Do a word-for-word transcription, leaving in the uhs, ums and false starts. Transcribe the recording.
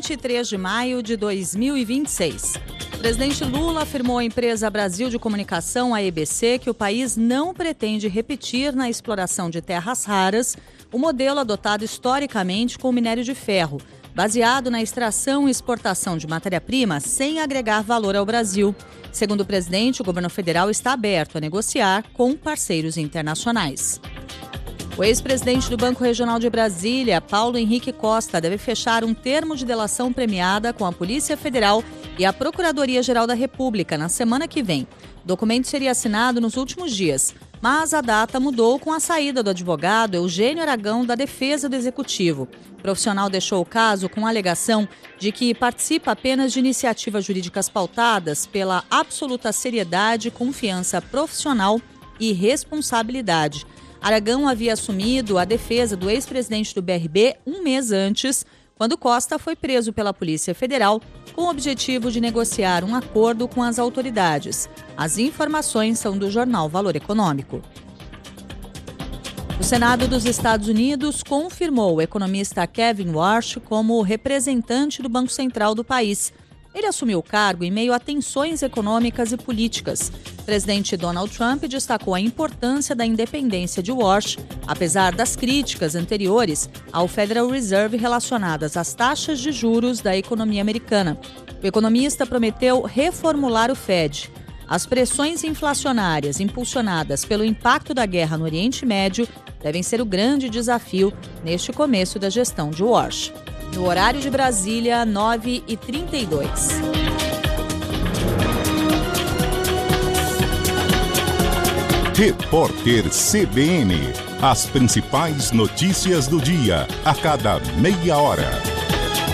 vinte e três de maio de dois mil e vinte e seis. O presidente Lula afirmou à empresa Brasil de Comunicação, a E B C, que o país não pretende repetir na exploração de terras raras o modelo adotado historicamente com o minério de ferro, baseado na extração e exportação de matéria-prima sem agregar valor ao Brasil. Segundo o presidente, o governo federal está aberto a negociar com parceiros internacionais. O ex-presidente do Banco Regional de Brasília, Paulo Henrique Costa, deve fechar um termo de delação premiada com a Polícia Federal e a Procuradoria-Geral da República na semana que vem. O documento seria assinado nos últimos dias, mas a data mudou com a saída do advogado Eugênio Aragão da Defesa do Executivo. O profissional deixou o caso com a alegação de que participa apenas de iniciativas jurídicas pautadas pela absoluta seriedade, confiança profissional e responsabilidade. Aragão havia assumido a defesa do ex-presidente do B R B um mês antes, quando Costa foi preso pela Polícia Federal com o objetivo de negociar um acordo com as autoridades. As informações são do jornal Valor Econômico. O Senado dos Estados Unidos confirmou o economista Kevin Warsh como representante do Banco Central do país. Ele assumiu o cargo em meio a tensões econômicas e políticas. O presidente Donald Trump destacou a importância da independência de Warsh, apesar das críticas anteriores ao Federal Reserve relacionadas às taxas de juros da economia americana. O economista prometeu reformular o Fed. As pressões inflacionárias impulsionadas pelo impacto da guerra no Oriente Médio devem ser o grande desafio neste começo da gestão de Warsh. No horário de Brasília, nove e trinta e dois. Repórter C B N. As principais notícias do dia, a cada meia hora.